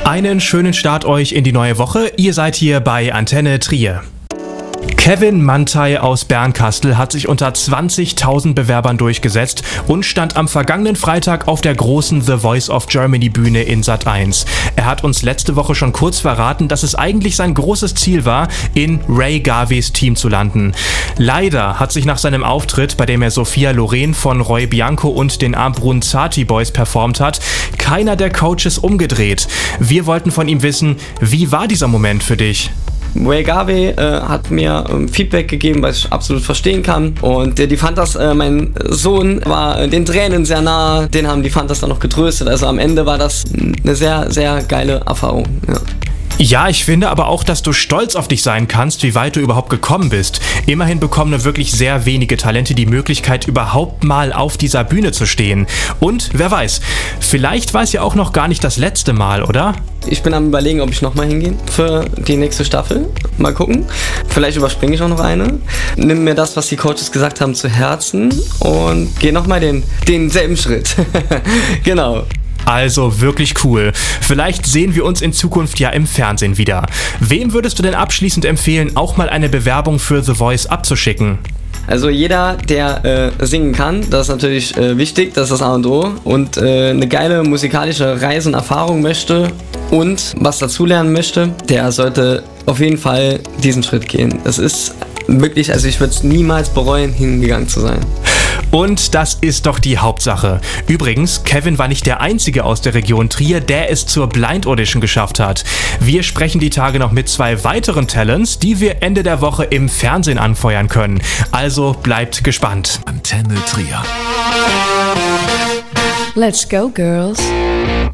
Einen schönen Start euch in die neue Woche. Ihr seid hier bei Antenne Trier. Kevin Manthey aus Bernkastel hat sich unter 20.000 Bewerbern durchgesetzt und stand am vergangenen Freitag auf der großen The Voice of Germany Bühne in Sat.1. Er hat uns letzte Woche schon kurz verraten, dass es eigentlich sein großes Ziel war, in Ray Garveys Team zu landen. Leider hat sich nach seinem Auftritt, bei dem er Sophia Loren von Roy Bianco und den Abruzzati Boys performt hat, keiner der Coaches umgedreht. Wir wollten von ihm wissen, wie war dieser Moment für dich? Ray Garvey hat mir Feedback gegeben, was ich absolut verstehen kann. Und die Fantas, mein Sohn war den Tränen sehr nah, den haben die Fantas dann noch getröstet. Also am Ende war das eine sehr, sehr geile Erfahrung. Ja. Ja, ich finde aber auch, dass du stolz auf dich sein kannst, wie weit du überhaupt gekommen bist. Immerhin bekommen nur wirklich sehr wenige Talente die Möglichkeit, überhaupt mal auf dieser Bühne zu stehen. Und wer weiß, vielleicht war es ja auch noch gar nicht das letzte Mal, oder? Ich bin am Überlegen, ob ich nochmal hingehe für die nächste Staffel. Mal gucken. Vielleicht überspringe ich auch noch eine. Nimm mir das, was die Coaches gesagt haben, zu Herzen und gehe nochmal denselben Schritt. Genau. Also wirklich cool. Vielleicht sehen wir uns in Zukunft ja im Fernsehen wieder. Wem würdest du denn abschließend empfehlen, auch mal eine Bewerbung für The Voice abzuschicken? Also jeder, der singen kann, das ist natürlich wichtig, das ist das A und O. Und eine geile musikalische Reise und Erfahrung möchte und was dazulernen möchte, der sollte auf jeden Fall diesen Schritt gehen. Es ist wirklich, also ich würde es niemals bereuen, hingegangen zu sein. Und das ist doch die Hauptsache. Übrigens, Kevin war nicht der Einzige aus der Region Trier, der es zur Blind Audition geschafft hat. Wir sprechen die Tage noch mit 2 weiteren Talents, die wir Ende der Woche im Fernsehen anfeuern können. Also bleibt gespannt. Antenne Trier. Let's go, girls.